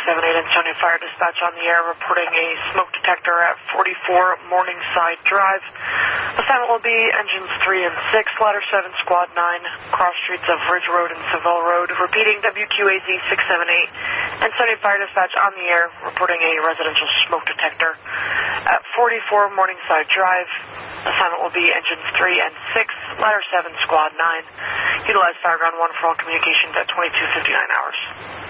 678 Ansonia Fire Dispatch on the air reporting a smoke detector at 44 Morningside Drive. Assignment will be engines 3 and 6, ladder 7, squad 9, cross streets of Ridge Road and Seville Road. Repeating, WQAZ 678 Ansonia Fire Dispatch on the air reporting a residential smoke detector at 44 Morningside Drive. Assignment will be engines 3 and 6, ladder 7, squad 9. Utilize Fireground 1 for all communications at 22:59 hours.